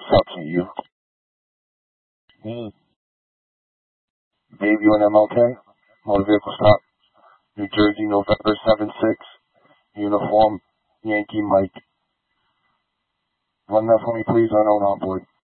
Sucks you. Me. Bayview and MLK. Motor vehicle stop. New Jersey, November 7-6. Uniform, Yankee Mike. Run that for me, please. I know on board.